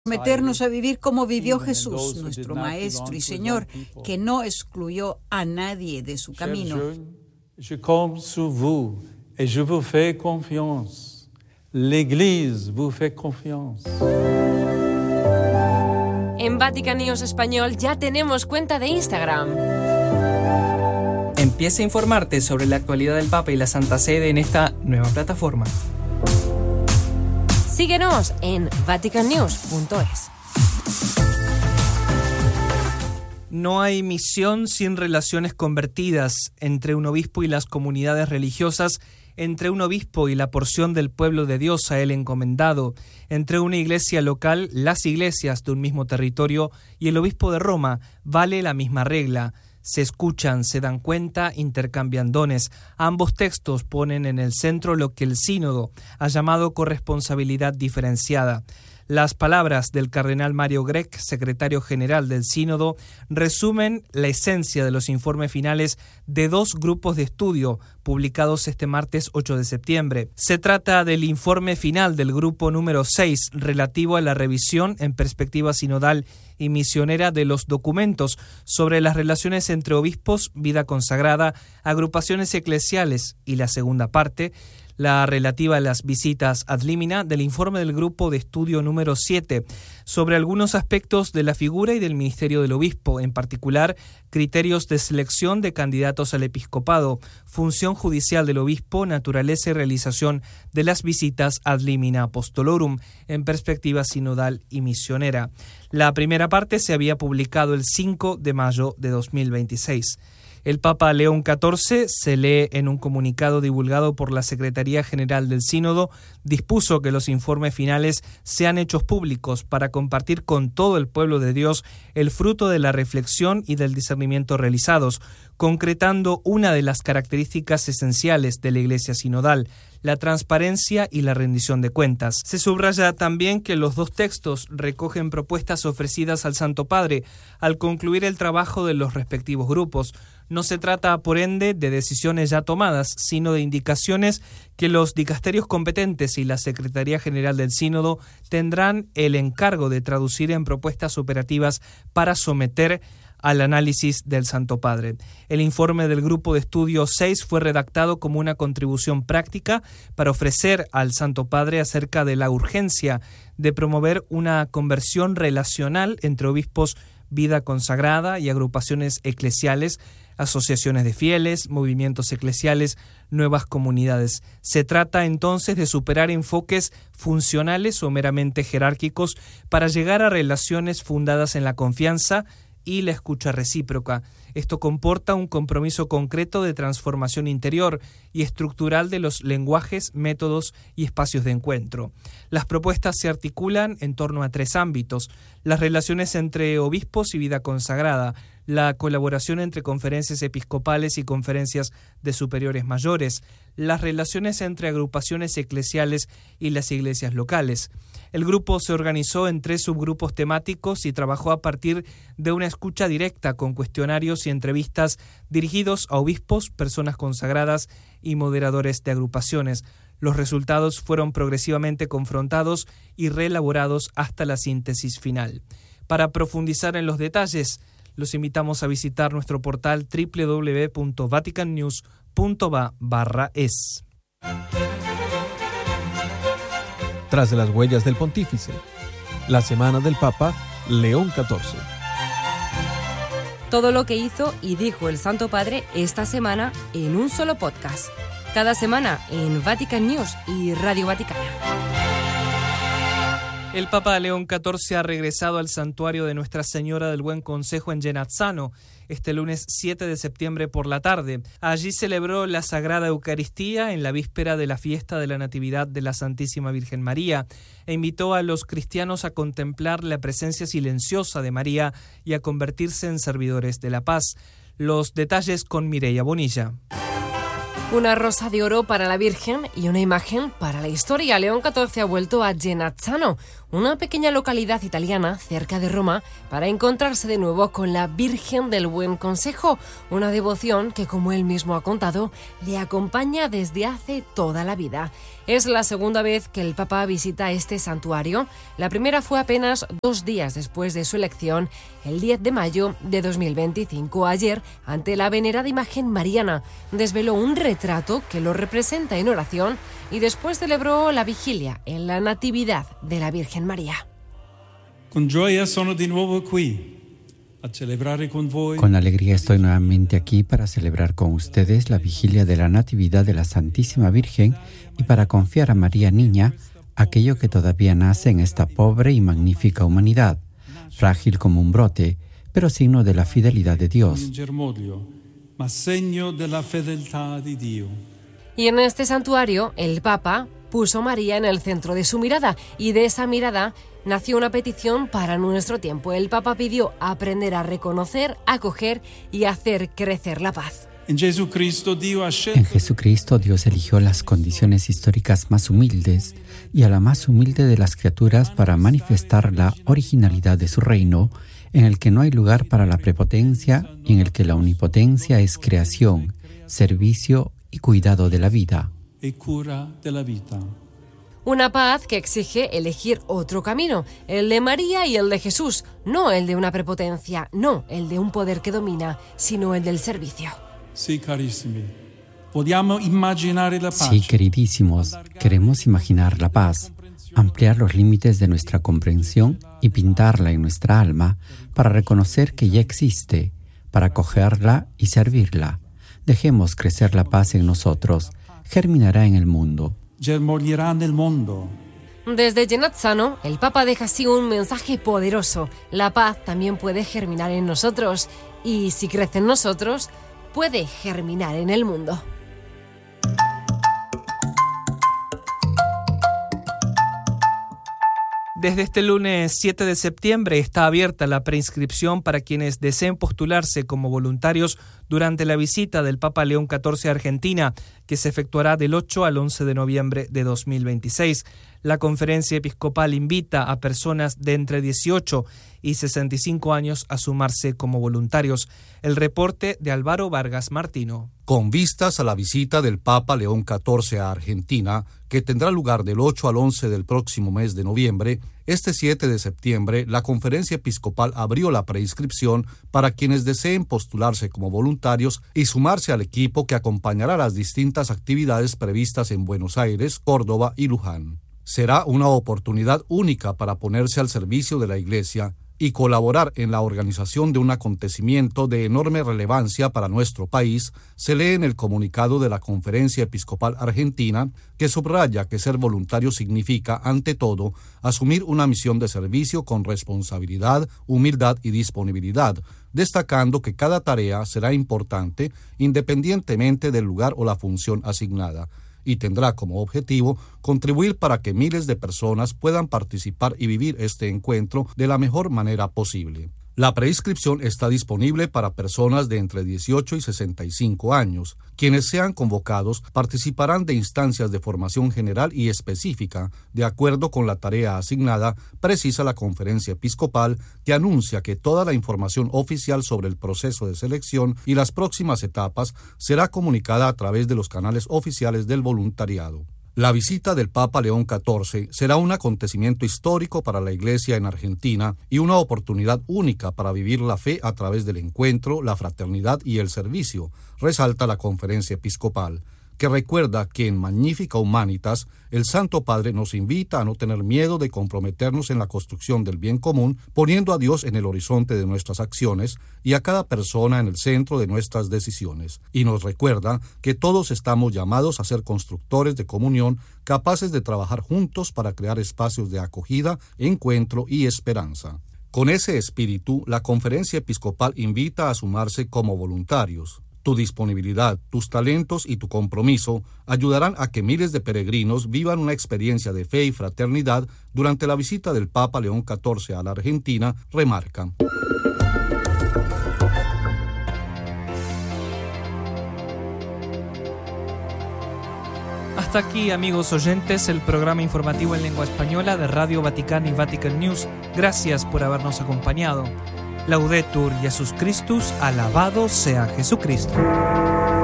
Meternos a vivir como vivió Jesús, nuestro Maestro y Señor, que no excluyó a nadie de su camino. Je compte sur vous et je vous fais confiance. L'Église vous fait confiance. En Vatican News Español ya tenemos cuenta de Instagram. Empieza a informarte sobre la actualidad del Papa y la Santa Sede en esta nueva plataforma. Síguenos en vaticannews.es. No hay misión sin relaciones convertidas entre un obispo y las comunidades religiosas, entre un obispo y la porción del pueblo de Dios a él encomendado, entre una iglesia local, las iglesias de un mismo territorio y el obispo de Roma. Vale la misma regla. Se escuchan, se dan cuenta, intercambian dones. Ambos textos ponen en el centro lo que el sínodo ha llamado corresponsabilidad diferenciada. Las palabras del cardenal Mario Grech, secretario general del sínodo, resumen la esencia de los informes finales de dos grupos de estudio publicados este martes 8 de septiembre. Se trata del informe final del grupo número 6, relativo a la revisión en perspectiva sinodal y misionera de los documentos sobre las relaciones entre obispos, vida consagrada, agrupaciones eclesiales, y la segunda parte, la relativa a las visitas ad limina, del informe del grupo de estudio número 7, sobre algunos aspectos de la figura y del ministerio del obispo, en particular criterios de selección de candidatos al episcopado, función judicial del obispo, naturaleza y realización de las visitas ad limina apostolorum, en perspectiva sinodal y misionera. La primera parte se había publicado el 5 de mayo de 2026. El Papa León XIV, se lee en un comunicado divulgado por la Secretaría General del Sínodo, dispuso que los informes finales sean hechos públicos para compartir con todo el pueblo de Dios el fruto de la reflexión y del discernimiento realizados, concretando una de las características esenciales de la Iglesia sinodal, la transparencia y la rendición de cuentas. Se subraya también que los dos textos recogen propuestas ofrecidas al Santo Padre al concluir el trabajo de los respectivos grupos. No se trata, por ende, de decisiones ya tomadas, sino de indicaciones que los dicasterios competentes y la Secretaría General del Sínodo tendrán el encargo de traducir en propuestas operativas para someter al análisis del Santo Padre. El informe del Grupo de Estudio 6 fue redactado como una contribución práctica para ofrecer al Santo Padre acerca de la urgencia de promover una conversión relacional entre obispos, vida consagrada y agrupaciones eclesiales, asociaciones de fieles, movimientos eclesiales, nuevas comunidades. Se trata entonces de superar enfoques funcionales o meramente jerárquicos para llegar a relaciones fundadas en la confianza y la escucha recíproca. Esto comporta un compromiso concreto de transformación interior y estructural de los lenguajes, métodos y espacios de encuentro. Las propuestas se articulan en torno a tres ámbitos: las relaciones entre obispos y vida consagrada, la colaboración entre conferencias episcopales y conferencias de superiores mayores, las relaciones entre agrupaciones eclesiales y las iglesias locales. El grupo se organizó en 3 subgrupos temáticos y trabajó a partir de una escucha directa con cuestionarios y entrevistas dirigidos a obispos, personas consagradas y moderadores de agrupaciones. Los resultados fueron progresivamente confrontados y reelaborados hasta la síntesis final. Para profundizar en los detalles, los invitamos a visitar nuestro portal www.vaticannews.va/es. Tras las huellas del Pontífice, la semana del Papa León XIV. Todo lo que hizo y dijo el Santo Padre esta semana en un solo podcast. Cada semana en Vatican News y Radio Vaticana. El Papa León XIV ha regresado al santuario de Nuestra Señora del Buen Consejo en Genazzano este lunes 7 de septiembre por la tarde. Allí celebró la Sagrada Eucaristía en la víspera de la fiesta de la Natividad de la Santísima Virgen María e invitó a los cristianos a contemplar la presencia silenciosa de María y a convertirse en servidores de la paz. Los detalles con Mireia Bonilla. Una rosa de oro para la Virgen y una imagen para la historia. León XIV ha vuelto a Genazzano, una pequeña localidad italiana cerca de Roma, para encontrarse de nuevo con la Virgen del Buen Consejo, una devoción que, como él mismo ha contado, le acompaña desde hace toda la vida. Es la segunda vez que el Papa visita este santuario. La primera fue apenas 2 días después de su elección, el 10 de mayo de 2025. Ayer, ante la venerada imagen mariana, desveló un retrato que lo representa en oración y después celebró la vigilia en la Natividad de la Virgen María. Con gioia sono di nuovo qui a celebrare con voi. Con alegría estoy nuevamente aquí para celebrar con ustedes la vigilia de la Natividad de la Santísima Virgen y para confiar a María Niña aquello que todavía nace en esta pobre y magnífica humanidad, frágil como un brote, pero signo de la fidelidad de Dios. Ma segno della fedeltà di Dio. Y en este santuario, el Papa puso a María en el centro de su mirada, y de esa mirada nació una petición para nuestro tiempo. El Papa pidió aprender a reconocer, acoger y hacer crecer la paz. En Jesucristo Dios eligió las condiciones históricas más humildes y a la más humilde de las criaturas para manifestar la originalidad de su reino, en el que no hay lugar para la prepotencia y en el que la omnipotencia es creación, servicio y cuidado de la vida. Una paz que exige elegir otro camino, el de María y el de Jesús, no el de una prepotencia, no el de un poder que domina, sino el del servicio. Sí, carissimi. Podemos imaginar la paz. Sí, queridísimos, queremos imaginar la paz, ampliar los límites de nuestra comprensión y pintarla en nuestra alma para reconocer que ya existe, para acogerla y servirla. Dejemos crecer la paz en nosotros, germinará en el mundo. Germoglierà nel mondo. Desde Genazzano, el Papa deja así un mensaje poderoso. La paz también puede germinar en nosotros y si crece en nosotros, puede germinar en el mundo. Desde este lunes 7 de septiembre está abierta la preinscripción para quienes deseen postularse como voluntarios durante la visita del Papa León XIV a Argentina, que se efectuará del 8 al 11 de noviembre de 2026. La conferencia episcopal invita a personas de entre 18 y 65 años a sumarse como voluntarios. El reporte de Álvaro Vargas Martino. Con vistas a la visita del Papa León XIV a Argentina, que tendrá lugar del 8 al 11 del próximo mes de noviembre, este 7 de septiembre la Conferencia Episcopal abrió la preinscripción para quienes deseen postularse como voluntarios y sumarse al equipo que acompañará las distintas actividades previstas en Buenos Aires, Córdoba y Luján. Será una oportunidad única para ponerse al servicio de la Iglesia y colaborar en la organización de un acontecimiento de enorme relevancia para nuestro país, se lee en el comunicado de la Conferencia Episcopal Argentina, que subraya que ser voluntario significa, ante todo, asumir una misión de servicio con responsabilidad, humildad y disponibilidad, destacando que cada tarea será importante independientemente del lugar o la función asignada, y tendrá como objetivo contribuir para que miles de personas puedan participar y vivir este encuentro de la mejor manera posible. La preinscripción está disponible para personas de entre 18 y 65 años. Quienes sean convocados participarán de instancias de formación general y específica, de acuerdo con la tarea asignada, precisa la Conferencia Episcopal, que anuncia que toda la información oficial sobre el proceso de selección y las próximas etapas será comunicada a través de los canales oficiales del voluntariado. La visita del Papa León XIV será un acontecimiento histórico para la Iglesia en Argentina y una oportunidad única para vivir la fe a través del encuentro, la fraternidad y el servicio, resalta la Conferencia Episcopal, que recuerda que en Magnificat Humanitas el Santo Padre nos invita a no tener miedo de comprometernos en la construcción del bien común, poniendo a Dios en el horizonte de nuestras acciones y a cada persona en el centro de nuestras decisiones. Y nos recuerda que todos estamos llamados a ser constructores de comunión, capaces de trabajar juntos para crear espacios de acogida, encuentro y esperanza. Con ese espíritu, la Conferencia Episcopal invita a sumarse como voluntarios. Tu disponibilidad, tus talentos y tu compromiso ayudarán a que miles de peregrinos vivan una experiencia de fe y fraternidad durante la visita del Papa León XIV a la Argentina, remarca. Hasta aquí, amigos oyentes, el programa informativo en lengua española de Radio Vaticana y Vatican News. Gracias por habernos acompañado. Laudetur Jesus Christus, alabado sea Jesucristo.